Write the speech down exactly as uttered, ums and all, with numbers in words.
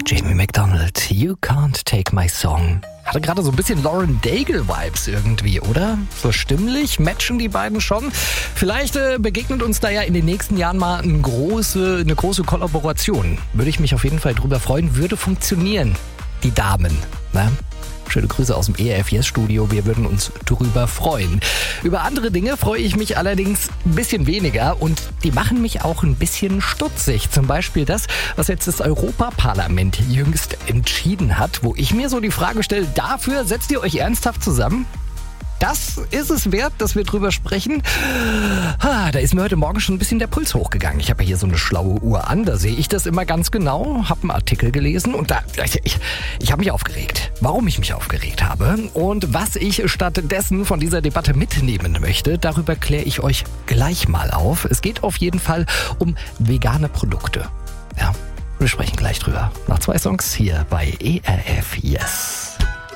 Jamie McDonald, You Can't Take My Song. Hatte gerade so ein bisschen Lauren Daigle-Vibes irgendwie, oder? So stimmlich matchen die beiden schon. Vielleicht äh, begegnet uns da ja in den nächsten Jahren mal eine große, eine große Kollaboration. Würde ich mich auf jeden Fall drüber freuen, würde funktionieren. Die Damen, ne? Schöne Grüße aus dem E R F Yes-Studio, wir würden uns drüber freuen. Über andere Dinge freue ich mich allerdings ein bisschen weniger und die machen mich auch ein bisschen stutzig. Zum Beispiel das, was jetzt das Europaparlament jüngst entschieden hat, wo ich mir so die Frage stelle, dafür setzt ihr euch ernsthaft zusammen? Das ist es wert, dass wir drüber sprechen. Ah, da ist mir heute Morgen schon ein bisschen der Puls hochgegangen. Ich habe ja hier so eine schlaue Uhr an, da sehe ich das immer ganz genau, habe einen Artikel gelesen und da ich, ich habe mich aufgeregt. Warum ich mich aufgeregt habe und was ich stattdessen von dieser Debatte mitnehmen möchte, darüber kläre ich euch gleich mal auf. Es geht auf jeden Fall um vegane Produkte. Ja, wir sprechen gleich drüber. Nach zwei Songs hier bei E R F.